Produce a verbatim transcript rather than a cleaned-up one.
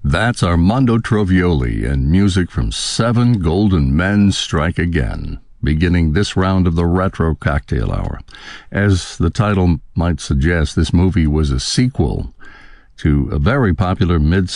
That's Armando Trovioli and music from Seven Golden Men Strike Again, beginning this round of the Retro Cocktail Hour. As the title might suggest, this movie was a sequel to a very popular mid